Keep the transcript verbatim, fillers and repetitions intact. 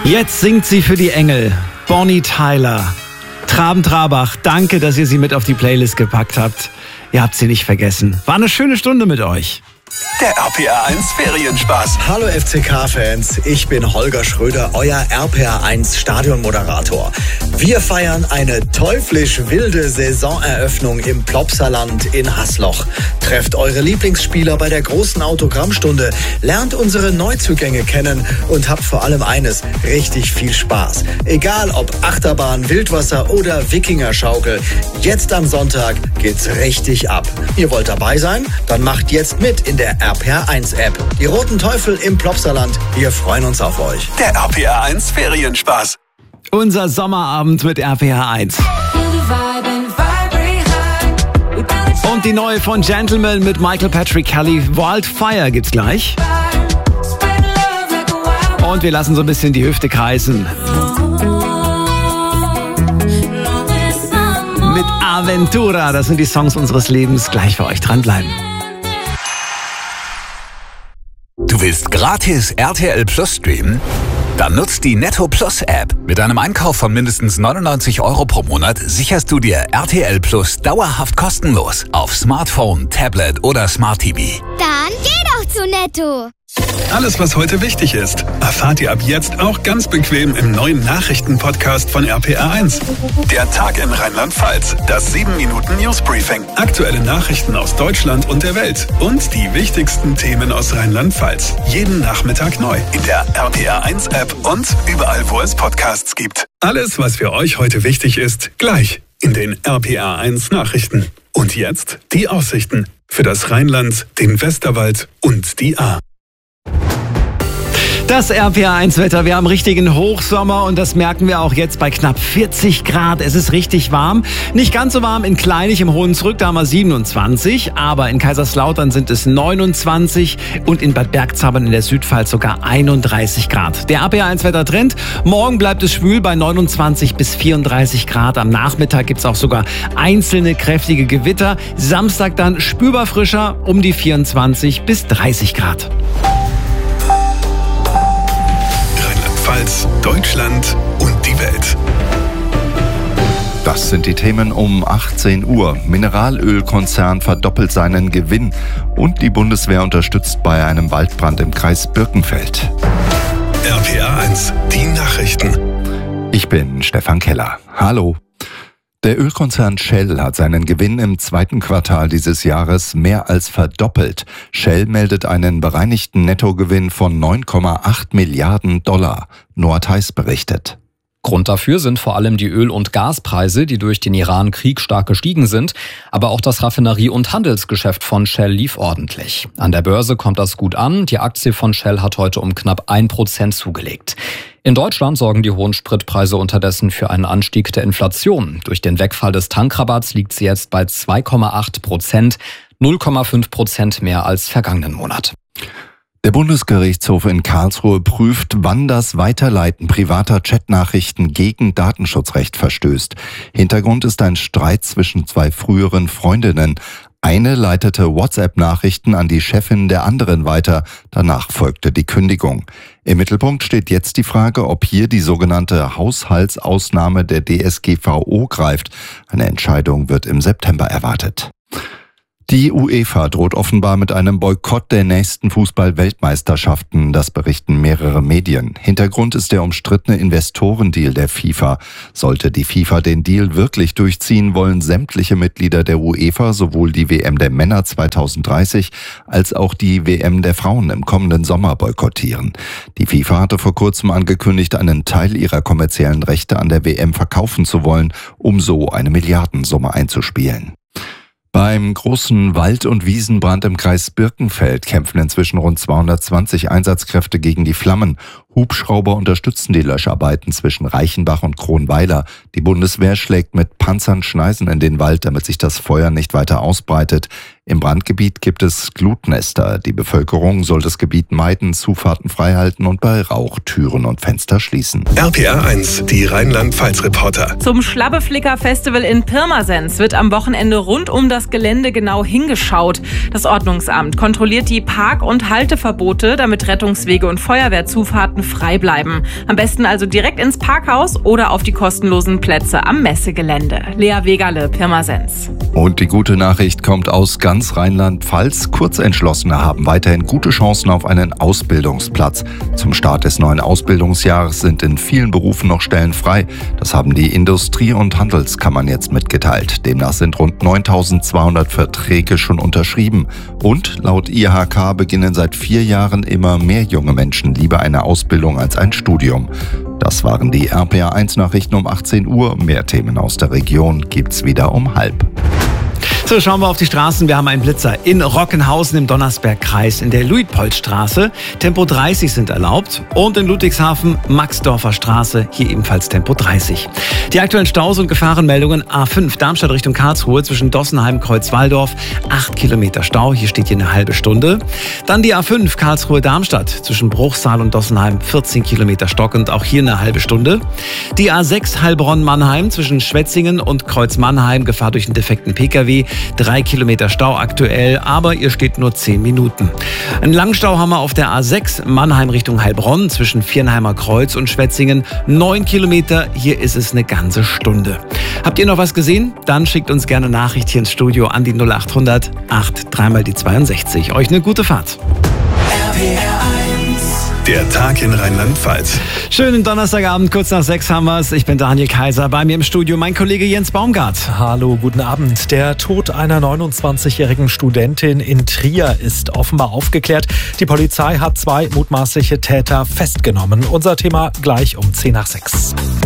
Jetzt singt sie für die Engel. Bonnie Tyler. Traben Trabach, danke, dass ihr sie mit auf die Playlist gepackt habt. Ihr habt sie nicht vergessen. War eine schöne Stunde mit euch. Der R P R eins Ferienspaß. Hallo F C K-Fans, ich bin Holger Schröder, euer R P R eins Stadionmoderator. Wir feiern eine teuflisch wilde Saisoneröffnung im Plopsaland in Hasloch. Trefft eure Lieblingsspieler bei der großen Autogrammstunde, lernt unsere Neuzugänge kennen und habt vor allem eines, richtig viel Spaß. Egal ob Achterbahn, Wildwasser oder Wikingerschaukel, jetzt am Sonntag geht's richtig ab. Ihr wollt dabei sein? Dann macht jetzt mit in der R P R eins App. Die Roten Teufel im Plopsaland, wir freuen uns auf euch. Der R P R eins Ferienspaß. Unser Sommerabend mit R P R eins. Und die neue von Gentleman mit Michael Patrick Kelly, Wildfire, gibt's gleich. Und wir lassen so ein bisschen die Hüfte kreisen. Mit Aventura, das sind die Songs unseres Lebens. Gleich für euch dranbleiben. Du willst gratis R T L Plus streamen? Dann nutzt die Netto Plus App. Mit einem Einkauf von mindestens neunundneunzig Euro pro Monat sicherst du dir R T L Plus dauerhaft kostenlos auf Smartphone, Tablet oder Smart T V. Dann geh doch zu Netto. Alles, was heute wichtig ist, erfahrt ihr ab jetzt auch ganz bequem im neuen Nachrichtenpodcast von R P R eins. Der Tag in Rheinland-Pfalz, das sieben Minuten Newsbriefing. Aktuelle Nachrichten aus Deutschland und der Welt und die wichtigsten Themen aus Rheinland-Pfalz. Jeden Nachmittag neu. In der R P R eins App und überall, wo es Podcasts gibt. Alles, was für euch heute wichtig ist, gleich in den R P R eins Nachrichten. Und jetzt die Aussichten für das Rheinland, den Westerwald und die Ahr. Das R P R eins Wetter, wir haben richtigen Hochsommer und das merken wir auch jetzt bei knapp vierzig Grad. Es ist richtig warm. Nicht ganz so warm in Kleinig im Hohenzrück, da haben wir siebenundzwanzig, aber in Kaiserslautern sind es neunundzwanzig und in Bad Bergzabern in der Südpfalz sogar einunddreißig Grad. Der R P R eins Wettertrend, morgen bleibt es schwül bei neunundzwanzig bis vierunddreißig Grad. Am Nachmittag gibt es auch sogar einzelne kräftige Gewitter. Samstag dann spürbar frischer, um die vierundzwanzig bis dreißig Grad. Rheinland-Pfalz, Deutschland und die Welt. Das sind die Themen um achtzehn Uhr. Mineralölkonzern verdoppelt seinen Gewinn und die Bundeswehr unterstützt bei einem Waldbrand im Kreis Birkenfeld. R P R eins, die Nachrichten. Ich bin Stefan Keller. Hallo. Der Ölkonzern Shell hat seinen Gewinn im zweiten Quartal dieses Jahres mehr als verdoppelt. Shell meldet einen bereinigten Nettogewinn von neun Komma acht Milliarden Dollar. Noah Theis berichtet. Grund dafür sind vor allem die Öl- und Gaspreise, die durch den Iran-Krieg stark gestiegen sind. Aber auch das Raffinerie- und Handelsgeschäft von Shell lief ordentlich. An der Börse kommt das gut an. Die Aktie von Shell hat heute um knapp ein Prozent zugelegt. In Deutschland sorgen die hohen Spritpreise unterdessen für einen Anstieg der Inflation. Durch den Wegfall des Tankrabatts liegt sie jetzt bei zwei Komma acht Prozent, null Komma fünf Prozent mehr als vergangenen Monat. Der Bundesgerichtshof in Karlsruhe prüft, wann das Weiterleiten privater Chatnachrichten gegen Datenschutzrecht verstößt. Hintergrund ist ein Streit zwischen zwei früheren Freundinnen. Eine leitete WhatsApp-Nachrichten an die Chefin der anderen weiter. Danach folgte die Kündigung. Im Mittelpunkt steht jetzt die Frage, ob hier die sogenannte Haushaltsausnahme der D S G V O greift. Eine Entscheidung wird im September erwartet. Die UEFA droht offenbar mit einem Boykott der nächsten Fußball-Weltmeisterschaften, das berichten mehrere Medien. Hintergrund ist der umstrittene Investorendeal der FIFA. Sollte die FIFA den Deal wirklich durchziehen, wollen sämtliche Mitglieder der UEFA sowohl die W M der Männer zweitausenddreißig als auch die W M der Frauen im kommenden Sommer boykottieren. Die FIFA hatte vor kurzem angekündigt, einen Teil ihrer kommerziellen Rechte an der W M verkaufen zu wollen, um so eine Milliardensumme einzuspielen. Beim großen Wald- und Wiesenbrand im Kreis Birkenfeld kämpfen inzwischen rund zweihundertzwanzig Einsatzkräfte gegen die Flammen. Hubschrauber unterstützen die Löscharbeiten zwischen Reichenbach und Kronweiler. Die Bundeswehr schlägt mit Panzern Schneisen in den Wald, damit sich das Feuer nicht weiter ausbreitet. Im Brandgebiet gibt es Glutnester. Die Bevölkerung soll das Gebiet meiden, Zufahrten freihalten und bei Rauch Türen und Fenster schließen. R P R eins, die Rheinland-Pfalz-Reporter. Zum Schlabbeflicker-Festival in Pirmasens wird am Wochenende rund um das Gelände genau hingeschaut. Das Ordnungsamt kontrolliert die Park- und Halteverbote, damit Rettungswege und Feuerwehrzufahrten frei bleiben. Am besten also direkt ins Parkhaus oder auf die kostenlosen Plätze am Messegelände. Lea Wegerle, Pirmasens. Und die gute Nachricht kommt aus ganz Rheinland-Pfalz. Kurzentschlossene haben weiterhin gute Chancen auf einen Ausbildungsplatz. Zum Start des neuen Ausbildungsjahres sind in vielen Berufen noch Stellen frei. Das haben die Industrie- und Handelskammern jetzt mitgeteilt. Demnach sind rund neuntausendzweihundert Verträge schon unterschrieben. Und laut I H K beginnen seit vier Jahren immer mehr junge Menschen lieber eine Ausbildung als ein Studium. Das waren die R P R eins Nachrichten um achtzehn Uhr. Mehr Themen aus der Region gibt's wieder um halb. So, schauen wir auf die Straßen. Wir haben einen Blitzer in Rockenhausen im Donnersbergkreis, in der Luitpoldstraße. Tempo dreißig sind erlaubt. Und in Ludwigshafen, Maxdorfer Straße, hier ebenfalls Tempo dreißig. Die aktuellen Staus und Gefahrenmeldungen: A fünf Darmstadt Richtung Karlsruhe zwischen Dossenheim, Kreuzwaldorf, acht Kilometer Stau. Hier steht hier eine halbe Stunde. Dann die A fünf Karlsruhe-Darmstadt zwischen Bruchsal und Dossenheim, vierzehn Kilometer stockend, auch hier eine halbe Stunde. Die A sechs Heilbronn-Mannheim zwischen Schwetzingen und Kreuz-Mannheim, Gefahr durch einen defekten Pkw. Drei Kilometer Stau aktuell, aber ihr steht nur zehn Minuten. Einen Langstau haben wir auf der A sechs Mannheim Richtung Heilbronn zwischen Viernheimer Kreuz und Schwetzingen. Neun Kilometer, hier ist es eine ganze Stunde. Habt ihr noch was gesehen? Dann schickt uns gerne Nachricht hier ins Studio an die null acht hundert acht dreimal die zweiundsechzig. Euch eine gute Fahrt. R P R eins, der Tag in Rheinland-Pfalz. Schönen Donnerstagabend, kurz nach sechs haben wir es. Ich bin Daniel Kaiser, bei mir im Studio mein Kollege Jens Baumgart. Hallo, guten Abend. Der Tod einer neunundzwanzigjährigen Studentin in Trier ist offenbar aufgeklärt. Die Polizei hat zwei mutmaßliche Täter festgenommen. Unser Thema gleich um zehn nach sechs.